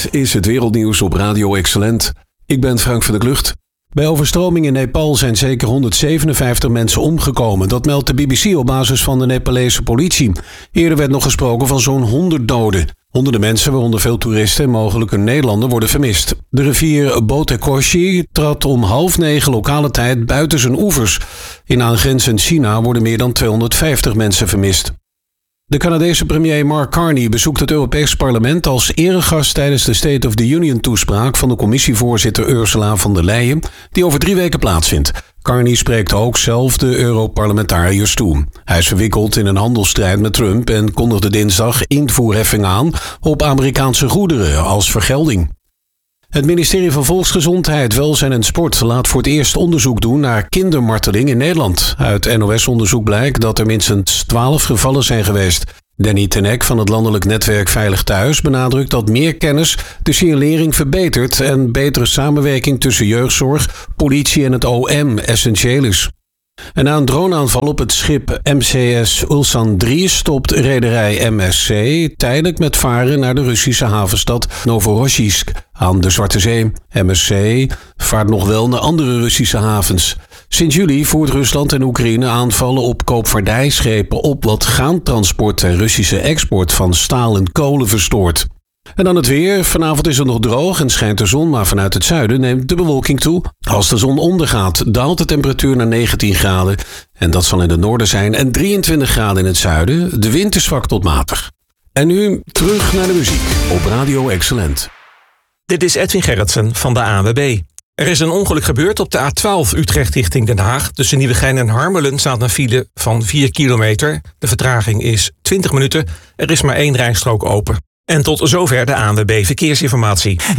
Dit is het wereldnieuws op Radio Excellent. Ik ben Frank van der Klucht. Bij overstroming in Nepal zijn zeker 157 mensen omgekomen. Dat meldt de BBC op basis van de Nepalese politie. Eerder werd nog gesproken van zo'n 100 doden. Honderden mensen, waaronder veel toeristen en mogelijk een Nederlander, worden vermist. De rivier Botekoshi trad om 8:30 lokale tijd buiten zijn oevers. In aangrenzend China worden meer dan 250 mensen vermist. De Canadese premier Mark Carney bezoekt het Europees Parlement als eregast tijdens de State of the Union-toespraak van de commissievoorzitter Ursula von der Leyen, die over 3 weken plaatsvindt. Carney spreekt ook zelf de Europarlementariërs toe. Hij is verwikkeld in een handelsstrijd met Trump en kondigde dinsdag invoerheffing aan op Amerikaanse goederen als vergelding. Het ministerie van Volksgezondheid, Welzijn en Sport laat voor het eerst onderzoek doen naar kindermarteling in Nederland. Uit NOS-onderzoek blijkt dat er minstens 12 gevallen zijn geweest. Danny Tenek van het landelijk netwerk Veilig Thuis benadrukt dat meer kennis de signalering verbetert en betere samenwerking tussen jeugdzorg, politie en het OM essentieel is. En na een droneaanval op het schip MCS Ulsan 3 stopt rederij MSC tijdelijk met varen naar de Russische havenstad Novorossiysk aan de Zwarte Zee. MSC vaart nog wel naar andere Russische havens. Sinds juli voert Rusland en Oekraïne aanvallen op koopvaardijschepen op wat graantransport en Russische export van staal en kolen verstoort. En dan het weer. Vanavond is het nog droog en schijnt de zon, maar vanuit het zuiden neemt de bewolking toe. Als de zon ondergaat, daalt de temperatuur naar 19 graden. En dat zal in het noorden zijn en 23 graden in het zuiden. De wind is zwak tot matig. En nu terug naar de muziek op Radio Excellent. Dit is Edwin Gerritsen van de ANWB. Er is een ongeluk gebeurd op de A12 Utrecht richting Den Haag. Tussen Nieuwegein en Harmelen staat een file van 4 kilometer. De vertraging is 20 minuten. Er is maar 1 rijstrook open. En tot zover de ANWB Verkeersinformatie.